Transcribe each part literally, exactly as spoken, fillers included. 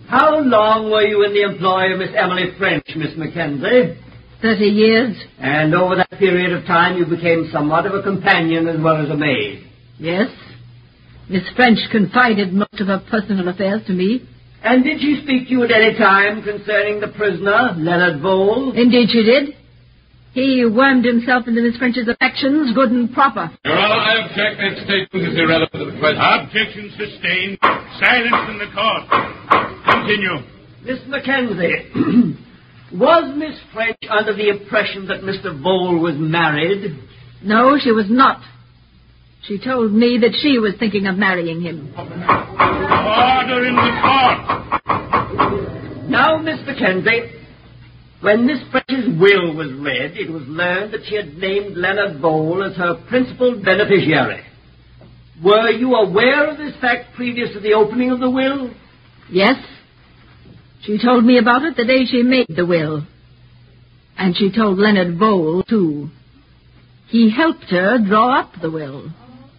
How long were you in the employ of Miss Emily French, Miss Mackenzie? Thirty years. And over that period of time you became somewhat of a companion as well as a maid? Yes. Miss French confided most of her personal affairs to me. And did she speak to you at any time concerning the prisoner, Leonard Vole? Indeed she did. He wormed himself into Miss French's affections, good and proper. Your Honor, I object. That statement is irrelevant to the question. Objection sustained. Silence in the court. Continue. Miss Mackenzie, was Miss French under the impression that Mister Vole was married? No, she was not. She told me that she was thinking of marrying him. Order in the court. Now, Miss Mackenzie, when Miss French's will was read, it was learned that she had named Leonard Vole as her principal beneficiary. Were you aware of this fact previous to the opening of the will? Yes. She told me about it the day she made the will. And she told Leonard Vole, too. He helped her draw up the will.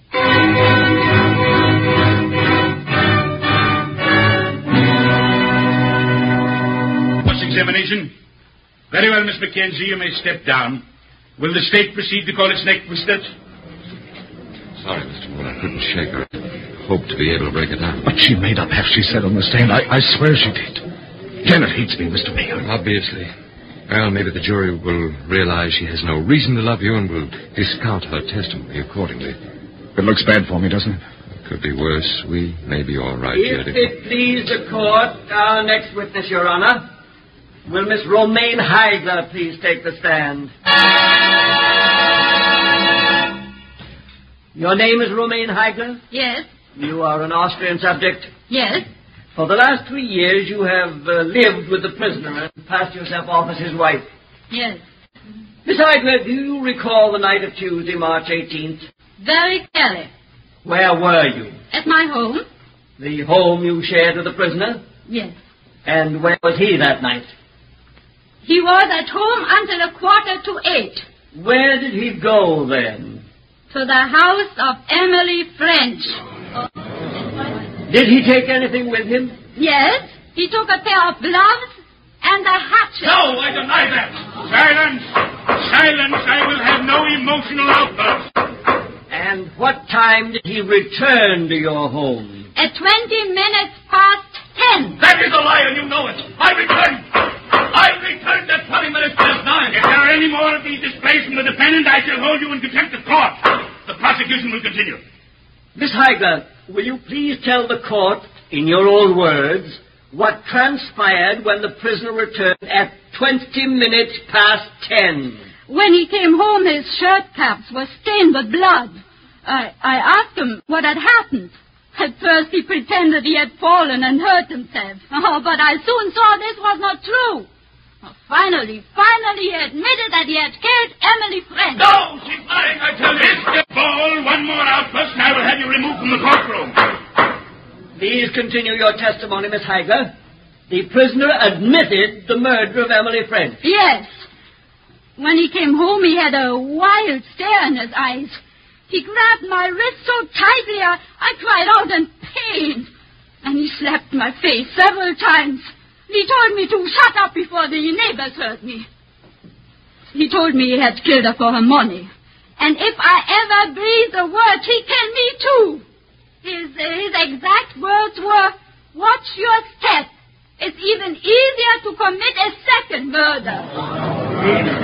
Cross-examination. Very well, Miss Mackenzie, you may step down. Will the state proceed to call its next witness? Sorry, Mister Moore, I couldn't shake her. I hoped to be able to break it down. But she made up half she said on the stand. I, I swear she did. Janet hates me, Mister Mayor. Obviously. Well, maybe the jury will realize she has no reason to love you and will discount her testimony accordingly. It looks bad for me, doesn't it? It could be worse. We may be all right If yet. it please the court, our next witness, Your Honor. Will Miss Romaine Heigler please take the stand? Your name is Romaine Heigler? Yes. You are an Austrian subject? Yes. For the last three years you have uh, lived with the prisoner and passed yourself off as his wife. Yes. Miss Heigler, do you recall the night of Tuesday, March eighteenth? Very clearly. Where were you? At my home? The home you shared with the prisoner? Yes. And where was he that night? He was at home until a quarter to eight. Where did he go then? To the house of Emily French. Did he take anything with him? Yes. He took a pair of gloves and a hatchet. No, I deny that. Silence. Silence. I will have no emotional outburst. And what time did he return to your home? At twenty minutes past ten. That is a lie, and you know it. I returned. I returned at twenty minutes past nine. If there are any more of these displays from the defendant, I shall hold you in contempt of court. The prosecution will continue. Miss Heigler, will you please tell the court, in your own words, what transpired when the prisoner returned at twenty minutes past ten? When he came home, his shirt caps were stained with blood. I, I asked him what had happened. At first he pretended he had fallen and hurt himself. Oh, but I soon saw this was not true. Oh, finally, finally he admitted that he had killed Emily French. No, she's lying, I tell you. Mister Ball, one more outburst and I will have you removed from the courtroom. Please continue your testimony, Miss Heigler. The prisoner admitted the murder of Emily French. Yes. When he came home, he had a wild stare in his eyes. He grabbed my wrist so tightly, I, I cried out in pain. And he slapped my face several times. He told me to shut up before the neighbors heard me. He told me he had killed her for her money. And if I ever breathe a word, he killed me too. His, his exact words were, watch your step. It's even easier to commit a second murder.